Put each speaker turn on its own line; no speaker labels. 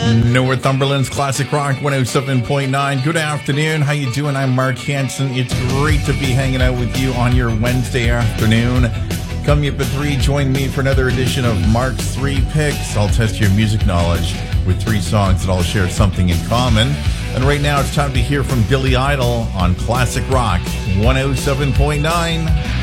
Northumberland's Classic Rock 107.9. Good afternoon. How you doing? I'm Mark Hansen. It's great to be hanging out with you on your Wednesday afternoon. Coming up at 3, join me for another edition of Mark's 3 Picks. I'll test your music knowledge with 3 songs that all share something in common. And right now it's time to hear from Billy Idol on Classic Rock 107.9.